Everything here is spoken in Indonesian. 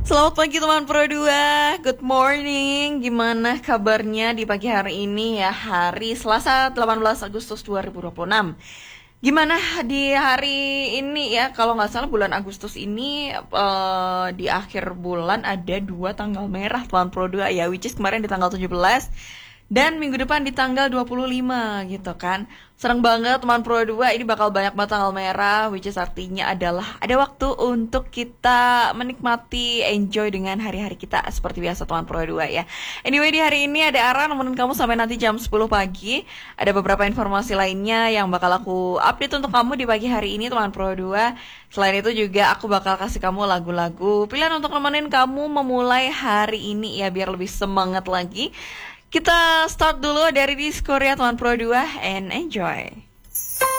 Selamat pagi teman Pro 2, good morning. Gimana kabarnya di pagi hari ini ya, hari Selasa 18 Agustus 2026. Gimana di hari ini ya, kalau nggak salah bulan Agustus ini di akhir bulan ada 2 tanggal merah teman Pro 2 ya, which is kemarin di tanggal 17 dan minggu depan di tanggal 25 gitu kan. Seneng banget teman Pro 2, ini bakal banyak banget tanggal merah, which is artinya adalah ada waktu untuk kita menikmati, enjoy dengan hari-hari kita seperti biasa teman Pro 2 ya. Anyway, di hari ini ada Ara nemenin kamu sampai nanti jam 10 pagi. Ada beberapa informasi lainnya yang bakal aku update untuk kamu di pagi hari ini teman Pro 2. Selain itu juga aku bakal kasih kamu lagu-lagu pilihan untuk nemenin kamu memulai hari ini ya, biar lebih semangat lagi. Kita start dulu dari Diskoria teman Pro 2 and enjoy.